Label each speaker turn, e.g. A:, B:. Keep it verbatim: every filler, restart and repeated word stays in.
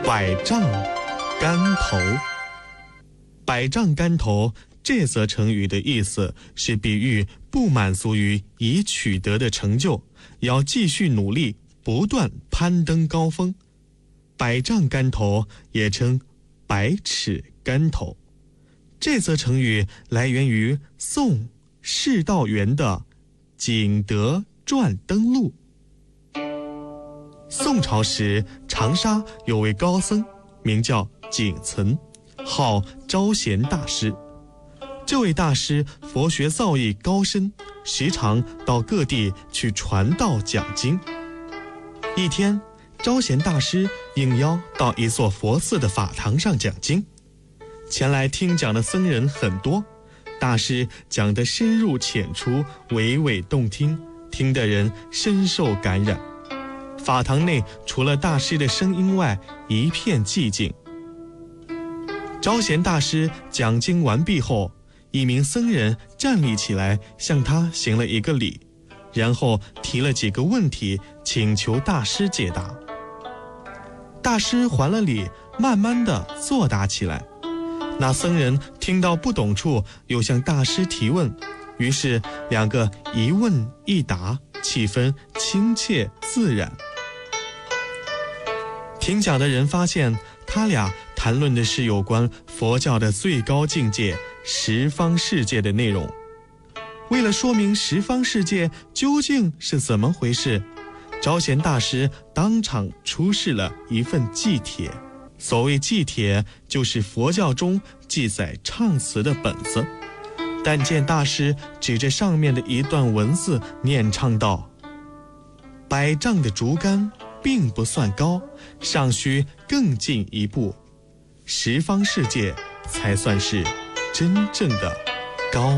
A: 百丈竿头。百丈竿头这则成语的意思是比喻不满足于已取得的成就，要继续努力，不断攀登高峰。百丈竿头也称百尺竿头。这则成语来源于宋释道元的《景德传登录》。宋朝时，长沙有位高僧，名叫景岑，号招贤大师。这位大师佛学造诣高深，时常到各地去传道讲经。一天，招贤大师应邀到一座佛寺的法堂上讲经，前来听讲的僧人很多，大师讲得深入浅出，娓娓动听，听的人深受感染。法堂内除了大师的声音外，一片寂静。招贤大师讲经完毕后，一名僧人站立起来，向他行了一个礼，然后提了几个问题，请求大师解答。大师还了礼，慢慢地作答起来。那僧人听到不懂处，又向大师提问，于是两个一问一答，气氛亲切自然。听讲的人发现，他俩谈论的是有关佛教的最高境界十方世界的内容。为了说明十方世界究竟是怎么回事，招贤大师当场出示了一份记帖。所谓记帖，就是佛教中记载唱词的本子。但见大师指着上面的一段文字念唱道：百丈的竹竿并不算高，尚需更进一步，十方世界才算是真正的高。